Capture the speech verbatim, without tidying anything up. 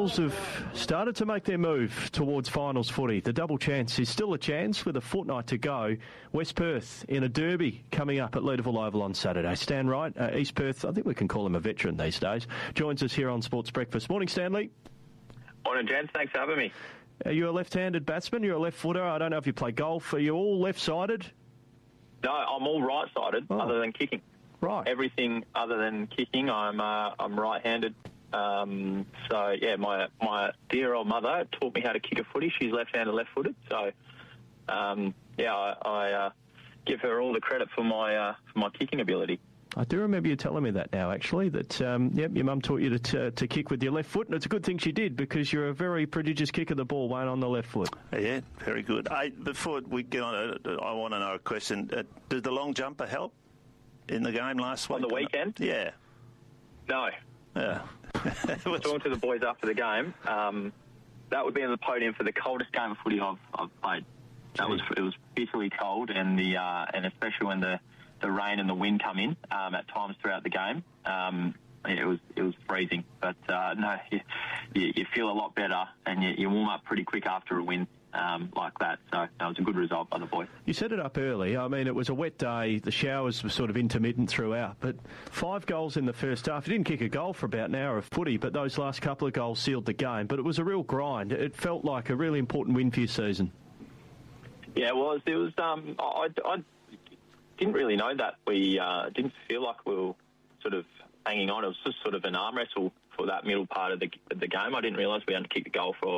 Eagles have started to make their move towards finals footy. The double chance is still a chance with a fortnight to go. West Perth in a derby coming up at Leederville Oval on Saturday. Stan Wright, uh, East Perth, I think we can call him a veteran these days, joins us here on Sports Breakfast. Morning, Stanley. Morning, gents. Thanks for having me. Are you a left-handed batsman? You're a left footer. I don't know if you play golf. Are you all left-sided? No, I'm all right-sided, oh. other than kicking. Right. Everything other than kicking, I'm uh, I'm right-handed. Um, so yeah, my my dear old mother taught me how to kick a footy. She's left-handed, left-footed. So um, yeah, I, I uh, give her all the credit for my uh, for my kicking ability. I do remember you telling me that now, actually, that, um, yep, your mum taught you to, t- to kick with your left foot, and it's a good thing she did, because you're a very prodigious kicker of the ball, Wayne, on the left foot. Yeah, very good. Hey, before we get on, uh, I want to know a question. Uh, did the long jumper help in the game last week? On the weekend? Yeah. No. Yeah. Talking to the boys after the game, um, that would be on the podium for the coldest game of footy I've, I've played. That was It was bitterly cold, and the uh, and especially when the the rain and the wind come in um, at times throughout the game. Um, it was it was freezing, but uh, no, you, you feel a lot better, and you, you warm up pretty quick after a win um, like that. So that was a good result by the boys. You set it up early. I mean, it was a wet day. The showers were sort of intermittent throughout, but five goals in the first half. You didn't kick a goal for about an hour of footy, but those last couple of goals sealed the game. But it was a real grind. It felt like a really important win for your season. Yeah, it was. It was. Um, I, I didn't really know that. We uh, didn't feel like we were sort of hanging on. It was just sort of an arm wrestle for that middle part of the, of the game. I didn't realise we had to kick the goal for